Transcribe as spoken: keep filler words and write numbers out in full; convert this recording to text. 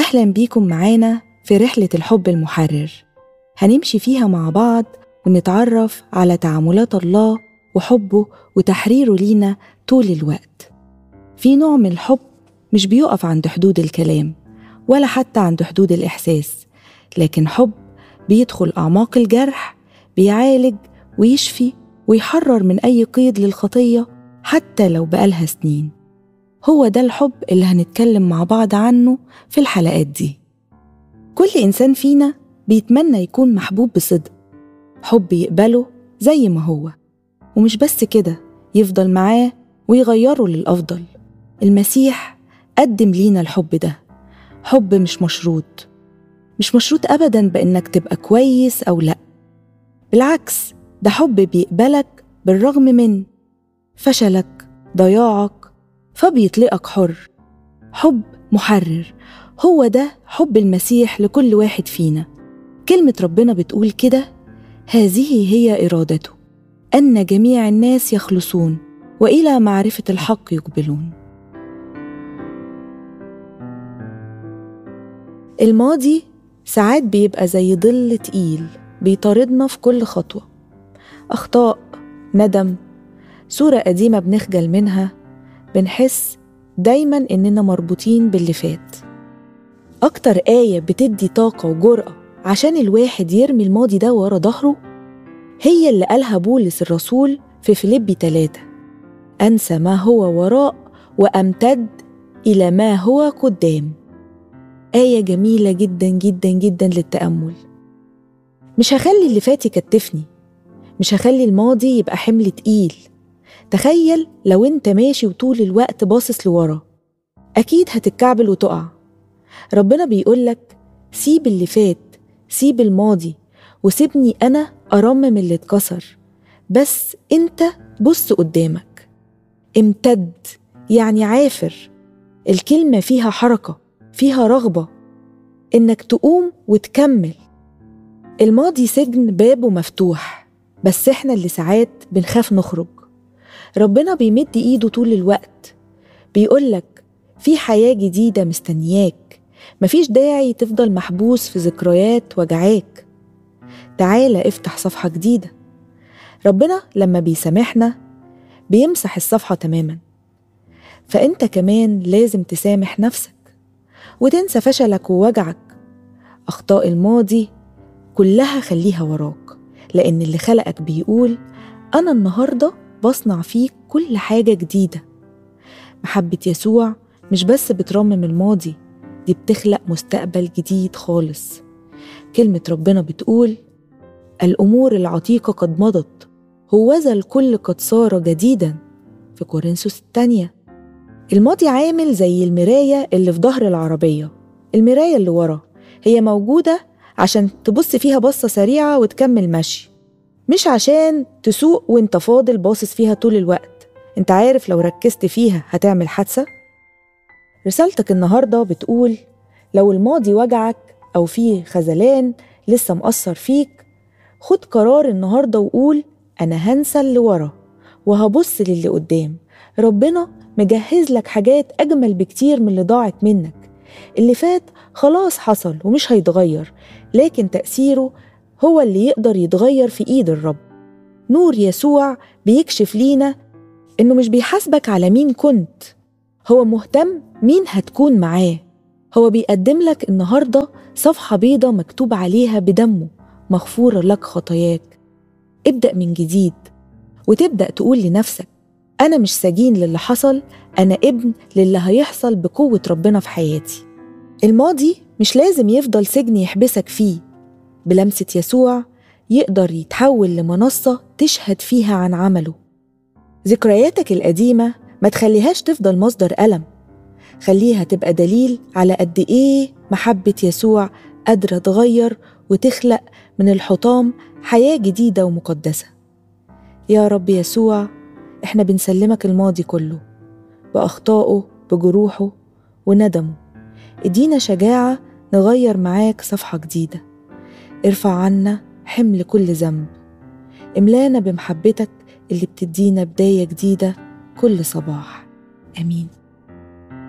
أهلا بيكم معانا في رحلة الحب المحرر. هنمشي فيها مع بعض ونتعرف على تعاملات الله وحبه وتحريره لينا طول الوقت. في نوع من الحب مش بيقف عند حدود الكلام ولا حتى عند حدود الإحساس، لكن حب بيدخل أعماق الجرح، بيعالج ويشفي ويحرر من أي قيد للخطية حتى لو بقالها سنين. هو ده الحب اللي هنتكلم مع بعض عنه في الحلقات دي. كل إنسان فينا بيتمنى يكون محبوب بصدق، حب يقبله زي ما هو، ومش بس كده، يفضل معاه ويغيره للأفضل. المسيح قدم لينا الحب ده، حب مش مشروط، مش مشروط أبداً بإنك تبقى كويس أو لأ. بالعكس، ده حب بيقبلك بالرغم من فشلك، ضياعك، فبيطلقك حر. حب محرر، هو ده حب المسيح لكل واحد فينا. كلمة ربنا بتقول كده: هذه هي إرادته، أن جميع الناس يخلصون وإلى معرفة الحق يقبلون. الماضي ساعات بيبقى زي ظل تقيل بيطاردنا في كل خطوة، أخطاء، ندم، صورة قديمة بنخجل منها، بنحس دايماً إننا مربوطين باللي فات. أكتر آية بتدي طاقة وجرأة عشان الواحد يرمي الماضي ده ورا ظهره هي اللي قالها بولس الرسول في فيليبي ثلاثة: أنسى ما هو وراء وأمتد إلى ما هو قدام. آية جميلة جداً جداً جداً للتأمل. مش هخلي اللي فات يكتفني، مش هخلي الماضي يبقى حمل تقيل. تخيل لو انت ماشي وطول الوقت باصص لورا، أكيد هتتكعبل وتقع. ربنا بيقولك: سيب اللي فات، سيب الماضي، وسيبني أنا أرمم اللي اتكسر، بس انت بص قدامك. امتد يعني عافر، الكلمة فيها حركة، فيها رغبة إنك تقوم وتكمل. الماضي سجن بابه مفتوح، بس إحنا اللي ساعات بنخاف نخرج. ربنا بيمد إيده طول الوقت، بيقولك في حياة جديدة مستنياك، مفيش داعي تفضل محبوس في ذكريات وجعاك. تعالى افتح صفحة جديدة. ربنا لما بيسامحنا بيمسح الصفحة تماما، فأنت كمان لازم تسامح نفسك وتنسى فشلك ووجعك. أخطاء الماضي كلها خليها وراك، لأن اللي خلقك بيقول: أنا النهاردة بصنع فيك كل حاجة جديدة. محبة يسوع مش بس بترمم الماضي، دي بتخلق مستقبل جديد خالص. كلمة ربنا بتقول: الأمور العتيقة قد مضت، هوذا الكل قد صار جديدا، في كورنثوس الثانية. الماضي عامل زي المراية اللي في ظهر العربية. المراية اللي ورا هي موجودة عشان تبص فيها بصة سريعة وتكمل مشي، مش عشان تسوق وانت فاضل باصص فيها طول الوقت. انت عارف لو ركزت فيها هتعمل حادثة. رسالتك النهاردة بتقول: لو الماضي وجعك أو فيه خذلان لسه مأثر فيك، خد قرار النهاردة وقول: أنا هنسى اللي ورا وهبص للي قدام. ربنا مجهز لك حاجات أجمل بكتير من اللي ضاعت منك. اللي فات خلاص حصل ومش هيتغير، لكن تأثيره هو اللي يقدر يتغير في إيد الرب. نور يسوع بيكشف لينا إنه مش بيحاسبك على مين كنت، هو مهتم مين هتكون معاه. هو بيقدم لك النهاردة صفحة بيضة مكتوب عليها بدمه: مغفورة لك خطاياك. ابدأ من جديد، وتبدأ تقول لنفسك: أنا مش سجين للي حصل، أنا ابن للي هيحصل بقوة ربنا في حياتي. الماضي مش لازم يفضل سجن يحبسك فيه. بلمسة يسوع يقدر يتحول لمنصة تشهد فيها عن عمله. ذكرياتك القديمة ما تخليهاش تفضل مصدر ألم، خليها تبقى دليل على قد إيه محبة يسوع قادرة تغير وتخلق من الحطام حياة جديدة ومقدسة. يا رب يسوع، إحنا بنسلمك الماضي كله بأخطائه، بجروحه وندمه. ادينا شجاعة نغير معاك صفحة جديدة. ارفع عنا حمل كل ذنب، املانا بمحبتك اللي بتدينا بداية جديدة كل صباح. آمين.